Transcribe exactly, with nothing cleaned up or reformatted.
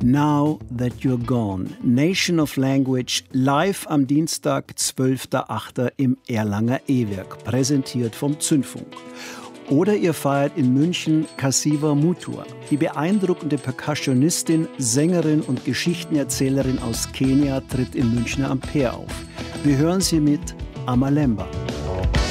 Now That You're Gone, Nation of Language, live am Dienstag, zwölfter achter im Erlanger E-Werk, präsentiert vom Zündfunk. Oder ihr feiert in München Kasiwa Mutua, die beeindruckende Percussionistin, Sängerin und Geschichtenerzählerin aus Kenia tritt im Münchner Ampere auf. Wir hören sie mit Amalemba.